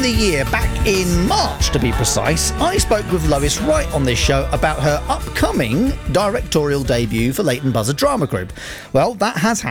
in the year, back in March to be precise, I spoke with Lois Wright on this show about her upcoming directorial debut for Leighton Buzzard Drama Group. Well, that has happened.